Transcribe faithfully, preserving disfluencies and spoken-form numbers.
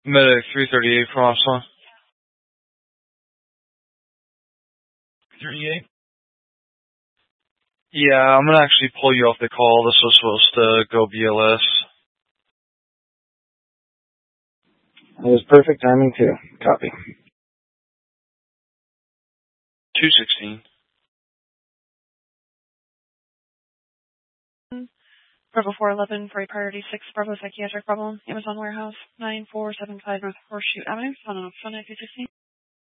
Medic three thirty-eight from Oslo. thirty-eight? Yeah, I'm gonna actually pull you off the call. This was supposed to go B L S. It was perfect timing too. Copy. two sixteen. Bravo four eleven for a priority six Bravo psychiatric problem. Amazon warehouse nine four seven five North Horseshoe Avenue. On and off two sixteen.